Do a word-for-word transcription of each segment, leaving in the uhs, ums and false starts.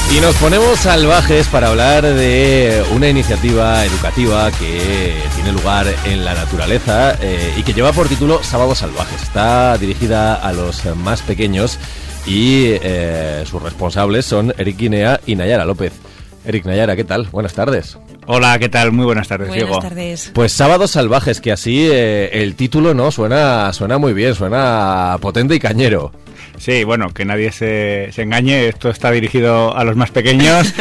Y nos ponemos salvajes para hablar de una iniciativa educativa que tiene lugar en la naturaleza eh, y que lleva por título Sábados Salvajes. Está dirigida a los más pequeños y eh, sus responsables son Eric Guinea y Nayara López. Eric, Nayara, ¿qué tal? Buenas tardes. Hola, ¿qué tal? Muy buenas tardes, Buenas Diego. tardes. Pues Sábados Salvajes, que así eh, el título no suena, suena muy bien, suena potente y cañero. Sí, bueno, que nadie se, se engañe, esto está dirigido a los más pequeños.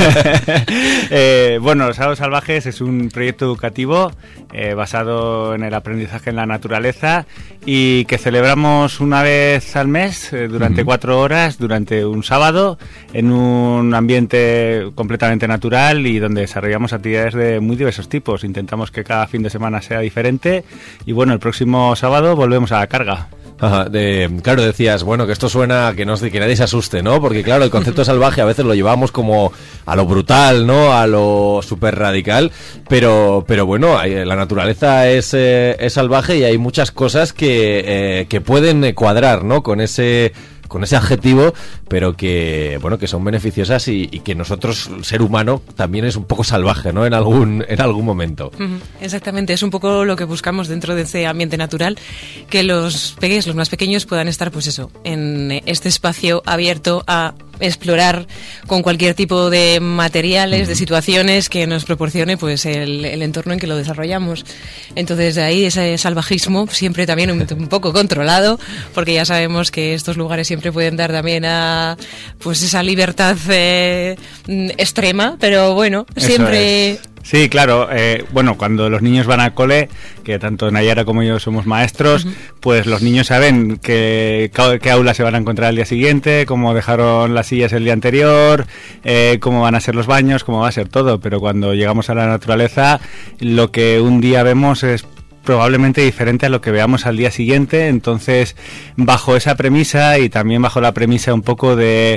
eh, bueno, Los Sábados Salvajes es un proyecto educativo eh, basado en el aprendizaje en la naturaleza y que celebramos una vez al mes eh, durante uh-huh. cuatro horas, durante un sábado, en un ambiente completamente natural y donde desarrollamos actividades de muy diversos tipos. Intentamos que cada fin de semana sea diferente y bueno, el próximo sábado volvemos a la carga. Ajá, de, claro, decías, bueno, que esto suena, que no que nadie se asuste, ¿no? Porque claro, el concepto salvaje a veces lo llevamos como a lo brutal, ¿no? A lo súper radical, pero pero bueno, hay, la naturaleza es, eh, es salvaje y hay muchas cosas que, eh, que pueden cuadrar, ¿no? Con ese... con ese adjetivo, pero que bueno, que son beneficiosas y, y que nosotros, el ser humano, también es un poco salvaje, ¿no? En algún en algún momento. Exactamente, es un poco lo que buscamos dentro de ese ambiente natural, que los pequeños, los más pequeños puedan estar, pues eso, en este espacio abierto a explorar con cualquier tipo de materiales, uh-huh. de situaciones que nos proporcione pues el, el entorno en que lo desarrollamos. Entonces de ahí ese salvajismo siempre también un, un poco controlado, porque ya sabemos que estos lugares siempre pueden dar también a pues esa libertad eh, extrema, pero bueno, Eso siempre... es. Sí, claro. Eh, bueno, cuando los niños van al cole, que tanto Nayara como yo somos maestros, uh-huh. pues los niños saben qué qué aula se van a encontrar el día siguiente, cómo dejaron las sillas el día anterior, eh, cómo van a ser los baños, cómo va a ser todo. Pero cuando llegamos a la naturaleza, lo que un día vemos es probablemente diferente a lo que veamos al día siguiente. Entonces, bajo esa premisa y también bajo la premisa un poco de...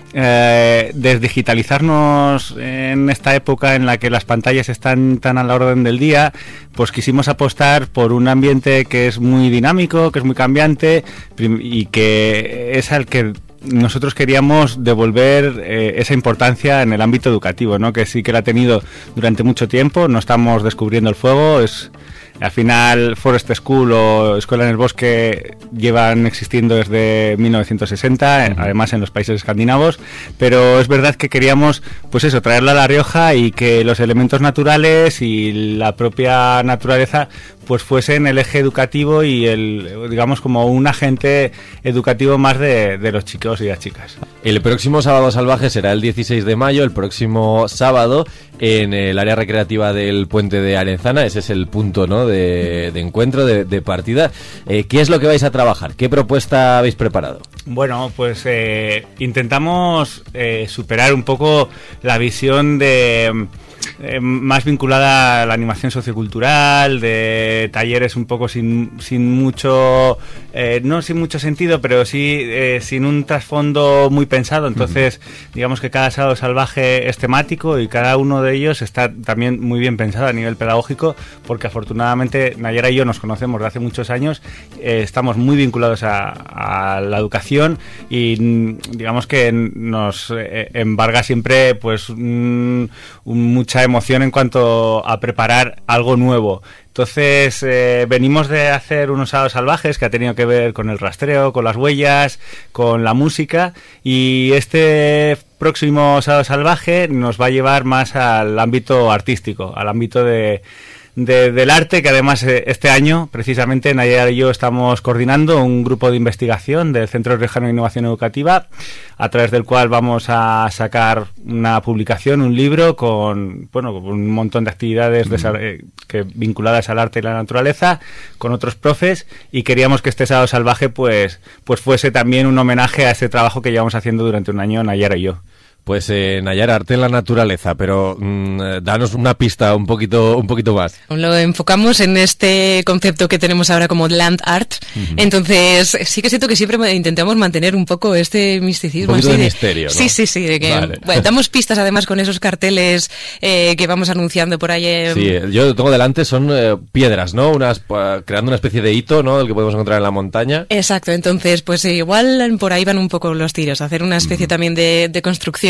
Eh, desdigitalizarnos en esta época en la que las pantallas están tan a la orden del día, pues quisimos apostar por un ambiente que es muy dinámico, que es muy cambiante y que es al que nosotros queríamos devolver eh, esa importancia en el ámbito educativo, ¿no? Que sí que la ha tenido durante mucho tiempo, no estamos descubriendo el fuego, es... Al final, Forest School o Escuela en el Bosque llevan existiendo desde mil novecientos sesenta, uh-huh. además en los países escandinavos, pero es verdad que queríamos, pues eso, traerla a La Rioja y que los elementos naturales y la propia naturaleza pues fuesen el eje educativo y el, digamos, como un agente educativo más de, de los chicos y las chicas. El próximo Sábado Salvaje será el dieciséis de mayo, el próximo sábado, en el área recreativa del Puente de Arenzana. Ese es el punto, ¿no?, de, de encuentro, de, de partida. Eh, ¿Qué es lo que vais a trabajar? ¿Qué propuesta habéis preparado? Bueno, pues eh, intentamos eh, superar un poco la visión de... Eh, más vinculada a la animación sociocultural, de talleres un poco sin, sin mucho, eh, no sin mucho sentido, pero sí eh, sin un trasfondo muy pensado. Entonces, uh-huh. digamos que cada Sábado Salvaje es temático y cada uno de ellos está también muy bien pensado a nivel pedagógico, porque afortunadamente Nayara y yo nos conocemos de hace muchos años, eh, estamos muy vinculados a, a la educación y digamos que nos eh, embarga siempre pues un, un mucho mucha emoción en cuanto a preparar algo nuevo. Entonces, eh, venimos de hacer unos Sábados Salvajes que ha tenido que ver con el rastreo, con las huellas, con la música, y este próximo Sábado Salvaje nos va a llevar más al ámbito artístico, al ámbito de... De, del arte, que además este año precisamente Nayara y yo estamos coordinando un grupo de investigación del Centro Riojano de Innovación Educativa, a través del cual vamos a sacar una publicación, un libro con bueno con un montón de actividades mm. de, que, vinculadas al arte y la naturaleza, con otros profes, y queríamos que este Sábado Salvaje pues, pues fuese también un homenaje a ese trabajo que llevamos haciendo durante un año Nayara y yo. Pues eh, Nayara, arte en la naturaleza, pero mmm, danos una pista un poquito un poquito más. Lo enfocamos en este concepto que tenemos ahora como land art, uh-huh. entonces sí que siento que siempre intentamos mantener un poco este misticismo. Un poquito así de, de misterio, ¿no? Sí, sí, sí, de que vale. bueno, damos pistas además con esos carteles eh, que vamos anunciando por ahí. Eh, sí, yo tengo delante, son eh, piedras, ¿no? Unas uh, creando una especie de hito, ¿no? Del que podemos encontrar en la montaña. Exacto, entonces pues eh, igual por ahí van un poco los tiros, hacer una especie uh-huh. también de, de construcción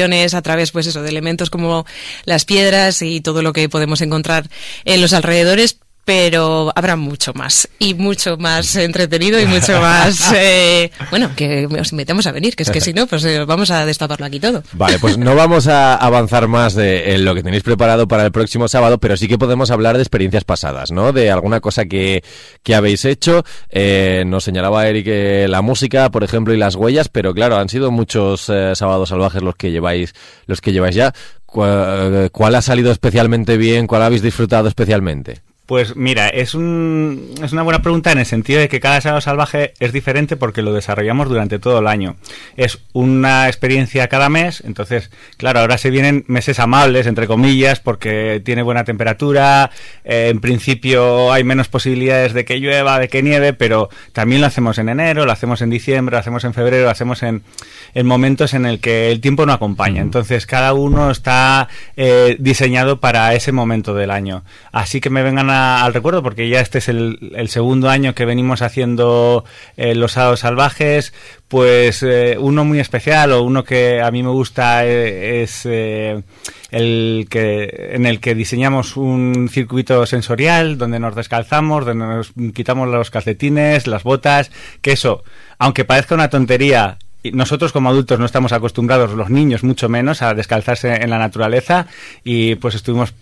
sensaciones a través, pues eso, de elementos como las piedras y todo lo que podemos encontrar en los alrededores. Pero habrá mucho más, y mucho más entretenido y mucho más, eh, bueno, que os invitamos a venir, que es que si no, pues eh, vamos a destaparlo aquí todo. Vale, pues no vamos a avanzar más de en lo que tenéis preparado para el próximo sábado, pero sí que podemos hablar de experiencias pasadas, ¿no? De alguna cosa que, que habéis hecho. Eh, nos señalaba Eric eh, la música, por ejemplo, y las huellas, pero claro, han sido muchos eh, sábados salvajes los que lleváis, los que lleváis ya. ¿Cuál, ¿Cuál ha salido especialmente bien? ¿Cuál habéis disfrutado especialmente? Pues mira, es un, es una buena pregunta en el sentido de que cada sábado salvaje es diferente porque lo desarrollamos durante todo el año. Es una experiencia cada mes, entonces, claro, ahora se vienen meses amables, entre comillas, porque tiene buena temperatura, eh, en principio hay menos posibilidades de que llueva, de que nieve, pero también lo hacemos en enero, lo hacemos en diciembre, lo hacemos en febrero, lo hacemos en, en momentos en el que el tiempo no acompaña. Entonces, cada uno está eh, diseñado para ese momento del año. Así que me vengan a al recuerdo, porque ya este es el, el segundo año que venimos haciendo eh, los sábados salvajes, pues eh, uno muy especial o uno que a mí me gusta eh, es eh, el que en el que diseñamos un circuito sensorial donde nos descalzamos, donde nos quitamos los calcetines, las botas, que eso, aunque parezca una tontería, nosotros como adultos no estamos acostumbrados, los niños mucho menos, a descalzarse en la naturaleza, y pues estuvimos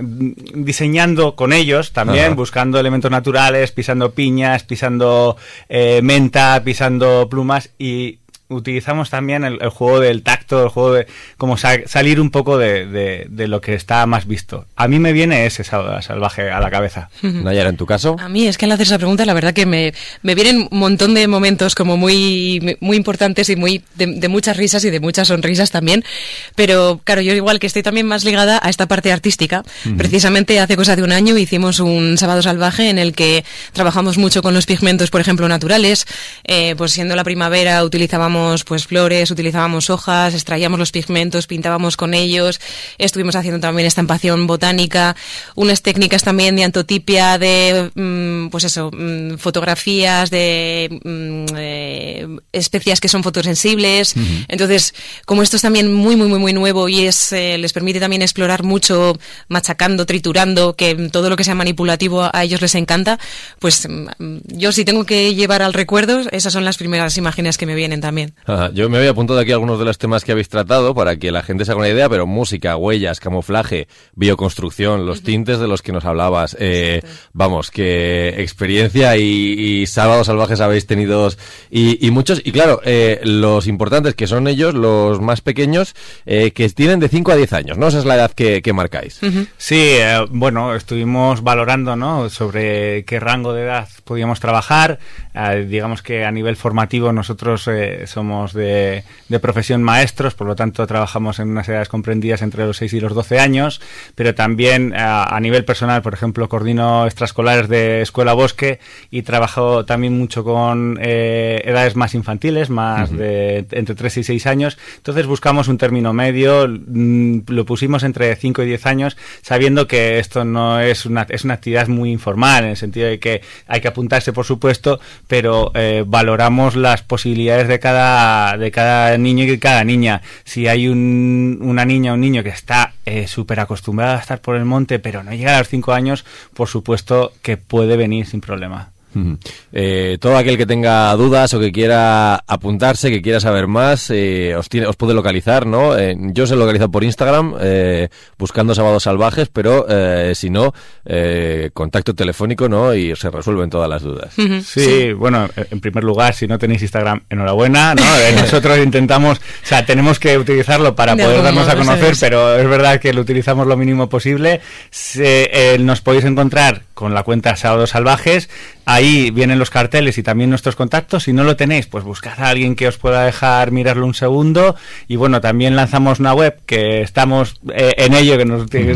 diseñando con ellos también, Ajá. buscando elementos naturales, pisando piñas, pisando eh, menta, pisando plumas, y utilizamos también el, el juego del tacto, el juego de como sa- salir un poco de, de, de lo que está más visto. A mí me viene ese sábado salvaje a la cabeza. Nayara, ¿en tu caso? A mí es que al hacer esa pregunta la verdad que me, me vienen un montón de momentos como muy, muy importantes y muy de, de muchas risas y de muchas sonrisas también, pero claro, yo igual que estoy también más ligada a esta parte artística. Uh-huh. Precisamente hace cosa de un año hicimos un sábado salvaje en el que trabajamos mucho con los pigmentos, por ejemplo, naturales. Eh, pues siendo la primavera utilizábamos pues flores, utilizábamos hojas, extraíamos los pigmentos, pintábamos con ellos, estuvimos haciendo también estampación botánica, unas técnicas también de antotipia, de mmm, pues eso, mmm, fotografías de mmm, eh, especias que son fotosensibles. Uh-huh. Entonces, como esto es también muy muy muy muy nuevo y es eh, les permite también explorar mucho, machacando, triturando, que todo lo que sea manipulativo a ellos les encanta, pues mmm, yo si tengo que llevar al recuerdo, esas son las primeras imágenes que me vienen también. Ajá, yo me había apuntado aquí algunos de los temas que habéis tratado para que la gente se haga una idea, pero música, huellas, camuflaje, bioconstrucción, los uh-huh. tintes de los que nos hablabas, eh, vamos, que experiencia y, y sábados salvajes habéis tenido y, y muchos, y claro, eh, los importantes que son ellos, los más pequeños, eh, que tienen de cinco a diez años, ¿no? Esa es la edad que, que marcáis. Uh-huh. Sí, eh, bueno, estuvimos valorando, ¿no?, sobre qué rango de edad podíamos trabajar. Eh, digamos que a nivel formativo nosotros eh, somos de, de profesión maestros, por lo tanto trabajamos en unas edades comprendidas entre los seis y los doce años, pero también a, a nivel personal, por ejemplo, coordino extraescolares de Escuela Bosque y trabajo también mucho con eh, edades más infantiles, más uh-huh. de entre tres y seis años. Entonces buscamos un término medio, mmm, lo pusimos entre cinco y diez años, sabiendo que esto no es una, es una actividad muy informal, en el sentido de que hay que apuntarse, por supuesto, pero eh, valoramos las posibilidades de cada de cada niño y de cada niña. Si hay un, una niña o un niño que está eh, súper acostumbrado a estar por el monte, pero no llega a los cinco años, por supuesto que puede venir sin problema. Uh-huh. Eh, todo aquel que tenga dudas o que quiera apuntarse, que quiera saber más, eh, os, tiene, os puede localizar, ¿no? Eh, yo se localizo por Instagram, eh, buscando Sábados Salvajes, pero eh, si no, eh, contacto telefónico, ¿no? Y se resuelven todas las dudas. Uh-huh. Sí, sí, bueno, en primer lugar, si no tenéis Instagram, enhorabuena, ¿no? Eh, nosotros intentamos, o sea, tenemos que utilizarlo para de poder darnos a conocer, pero es verdad que lo utilizamos lo mínimo posible. Se, eh, nos podéis encontrar con la cuenta Sábados Salvajes. Ahí vienen los carteles y también nuestros contactos. Si no lo tenéis, pues buscad a alguien que os pueda dejar mirarlo un segundo. Y bueno, también lanzamos una web que estamos eh, en ello, que nos que es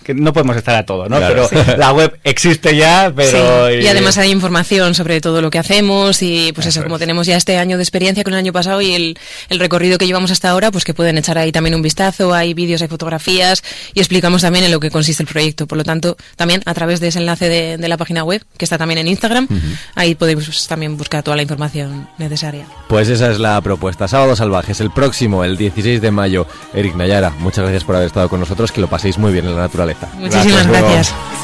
que no podemos estar a todo, ¿no? Claro, pero sí. la web existe ya, pero... Sí, y además hay información sobre todo lo que hacemos y pues eso, Eso como es. tenemos ya este año de experiencia con el año pasado y el, el recorrido que llevamos hasta ahora, pues que pueden echar ahí también un vistazo, hay vídeos, hay fotografías y explicamos también en lo que consiste el proyecto. Por lo tanto, también a través de ese enlace de, de la página web, que está también en Instagram, uh-huh. ahí podéis pues, también buscar toda la información necesaria. Pues esa es la propuesta. Sábados Salvajes, el próximo, el dieciséis de mayo. Eric, Nayara, muchas gracias por haber estado con nosotros, que lo paséis muy bien en la naturaleza. Muchísimas gracias. gracias.